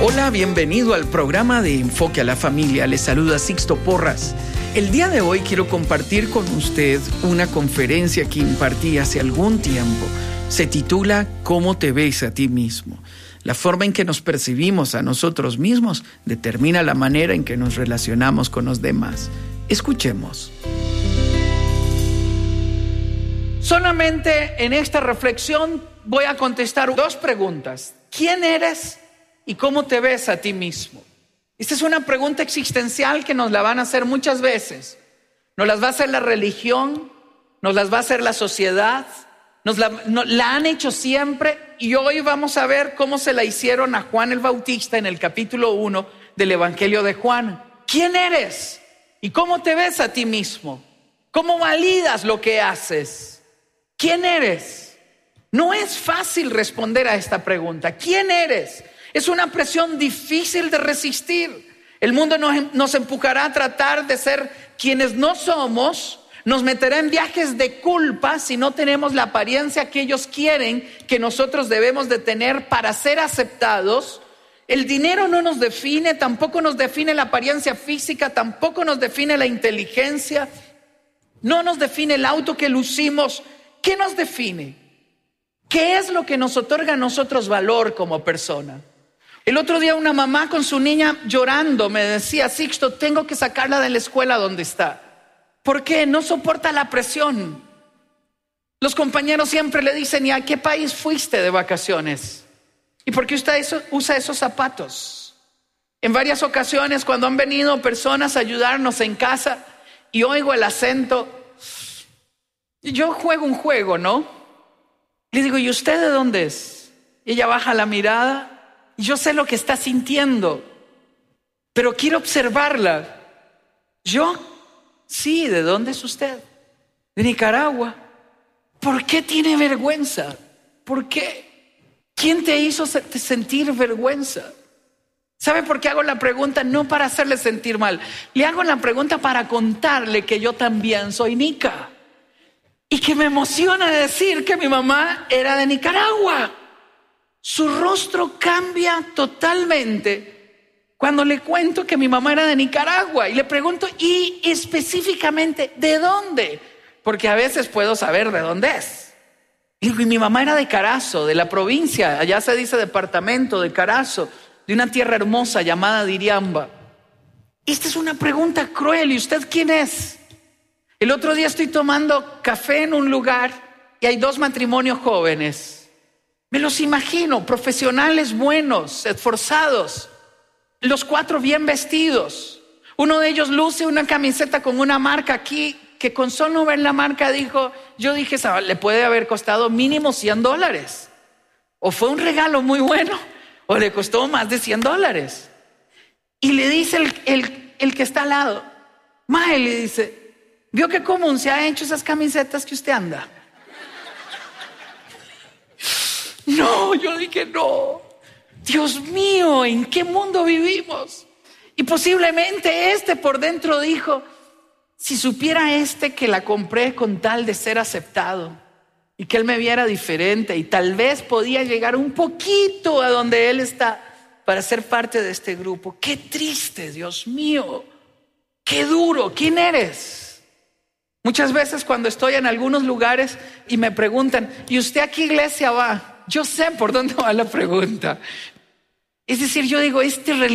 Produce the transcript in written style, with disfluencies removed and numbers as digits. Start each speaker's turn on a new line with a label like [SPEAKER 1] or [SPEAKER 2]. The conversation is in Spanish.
[SPEAKER 1] Hola, bienvenido al programa de Enfoque a la Familia. Les saluda Sixto Porras. El día de hoy quiero compartir con usted una conferencia que impartí hace algún tiempo. Se titula ¿Cómo te ves a ti mismo? La forma en que nos percibimos a nosotros mismos determina la manera en que nos relacionamos con los demás. Escuchemos. Solamente en esta reflexión voy a contestar dos preguntas. ¿Quién eres y cómo te ves a ti mismo? Esta es una pregunta existencial que nos la van a hacer muchas veces. Nos las va a hacer la religión, nos las va a hacer la sociedad, nos la han hecho siempre, y hoy vamos a ver cómo se la hicieron a Juan el Bautista en el capítulo 1 del Evangelio de Juan. ¿Quién eres y cómo te ves a ti mismo? ¿Cómo validas lo que haces? ¿Quién eres? No es fácil responder a esta pregunta. ¿Quién eres? Es una presión difícil de resistir. El mundo nos empujará a tratar de ser quienes no somos. Nos meterá en viajes de culpa si no tenemos la apariencia que ellos quieren que nosotros debemos de tener para ser aceptados. El dinero no nos define, tampoco nos define la apariencia física, tampoco nos define la inteligencia, no nos define el auto que lucimos. ¿Qué nos define? ¿Qué es lo que nos otorga a nosotros valor como persona? El otro día una mamá con su niña llorando me decía: Sixto, tengo que sacarla de la escuela donde está. ¿Por qué? No soporta la presión. Los compañeros siempre le dicen: ¿y a qué país fuiste de vacaciones? ¿Y por qué usted usa esos zapatos? En varias ocasiones cuando han venido personas a ayudarnos en casa y oigo el acento, yo juego un juego, ¿no? Le digo: ¿y usted de dónde es? Y ella baja la mirada. Yo sé lo que está sintiendo, pero quiero observarla. ¿Yo? Sí, ¿de dónde es usted? De Nicaragua. ¿Por qué tiene vergüenza? ¿Por qué? ¿Quién te hizo sentir vergüenza? ¿Sabe por qué hago la pregunta? No para hacerle sentir mal. Le hago la pregunta para contarle que yo también soy nica. Y que me emociona decir que mi mamá era de Nicaragua. Su rostro cambia totalmente cuando le cuento que mi mamá era de Nicaragua. Y le pregunto: ¿y específicamente de dónde? Porque a veces puedo saber de dónde es. Y digo: y mi mamá era de Carazo, de la provincia, allá se dice departamento de Carazo, de una tierra hermosa llamada Diriamba. Esta es una pregunta cruel. ¿Y usted quién es? El otro día estoy tomando café en un lugar y hay dos matrimonios jóvenes. Me los imagino, profesionales buenos, esforzados, los cuatro bien vestidos. Uno de ellos luce una camiseta con una marca aquí que con solo ver la marca yo dije, le puede haber costado mínimo $100. O fue un regalo muy bueno, o le costó más de $100. Y le dice el que está al lado: Mae, le dice, ¿vio qué común se ha hecho esas camisetas que usted anda? No, yo dije no. Dios mío, ¿en qué mundo vivimos? Y posiblemente por dentro dijo: si supiera que la compré con tal de ser aceptado y que él me viera diferente y tal vez podía llegar un poquito a donde él está para ser parte de este grupo. Qué triste, Dios mío, qué duro. ¿Quién eres? Muchas veces cuando estoy en algunos lugares y me preguntan: ¿y usted a qué iglesia va? Yo sé por dónde va la pregunta. Es decir, yo digo,